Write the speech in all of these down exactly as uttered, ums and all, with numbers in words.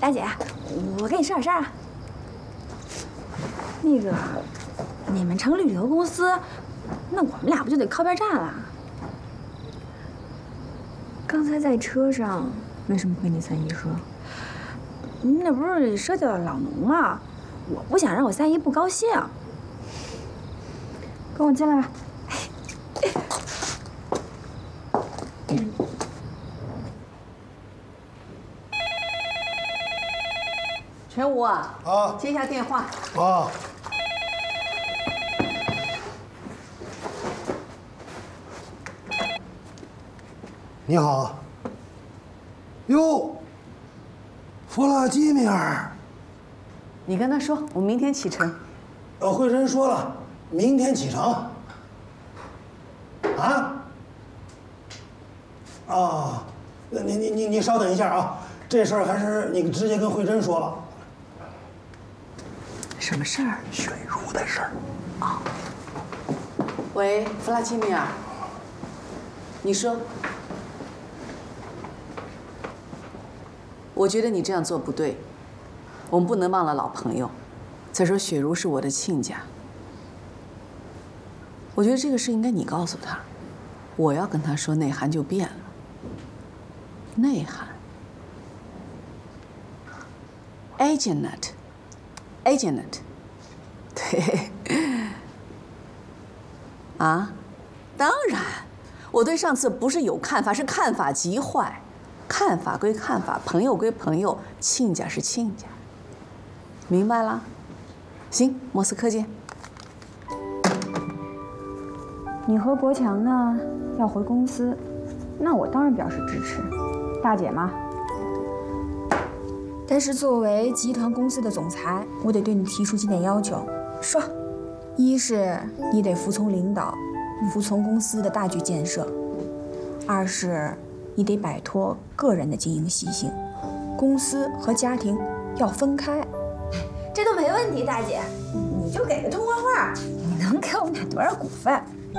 大姐，我跟你说点事儿啊。那个，你们成旅游公司，那我们俩不就得靠边站了？刚才在车上为什么不跟你三姨说？那不是涉及到老农吗？我不想让我三姨不高兴。跟我进来吧。 陈武啊， 啊， 接一下电话。 啊。你好。哟，弗拉基米尔。 你跟他说，我明天启程。 呃，慧珍说了，明天启程。啊？啊，那你你你你稍等一下啊，这事儿还是你直接跟慧珍说吧。 什么事儿？ 雪茹的事儿。 啊。喂，弗拉基米尔，你说。我觉得你这样做不对，我们不能忘了老朋友。再说雪茹是我的亲家，我觉得这个事应该你告诉他，我要跟他说，内涵就变了。内涵 ，agent，agent，对，啊，当然，我对上次不是有看法，是看法极坏。看法归看法，朋友归朋友，亲家是亲家，明白了？行，莫斯科见。 你和国强呢要回公司，那我当然表示支持，大姐嘛。但是作为集团公司的总裁，我得对你提出几点要求。说，一是你得服从领导，服从公司的大局建设；二是你得摆脱个人的经营习性，公司和家庭要分开。这都没问题，大姐，你就给个通过话，你能给我们俩多少股份？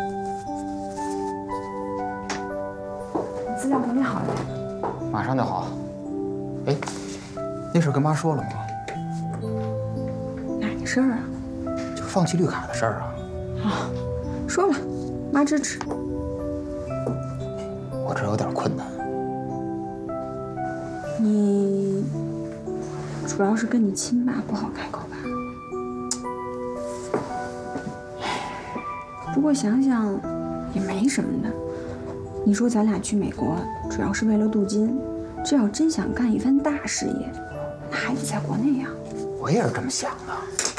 资料准备好了， 马上就好。哎，那事儿跟妈说了吗？ 哪个事儿啊？ 就放弃绿卡的事儿啊。 啊，说了，妈支持。 我这有点困难。 你主要是跟你亲妈不好开口吧？不过想想也没什么的。你说咱俩去美国主要是为了镀金，这要真想干一番大事业，那还得在国内呀。 我也是这么想的。